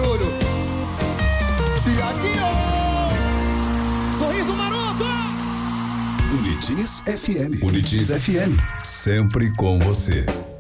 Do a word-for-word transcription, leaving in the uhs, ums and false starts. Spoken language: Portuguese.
barulho. E aqui, ó. Sorriso maroto. Unitis F M. Unitis F M. Sempre com você.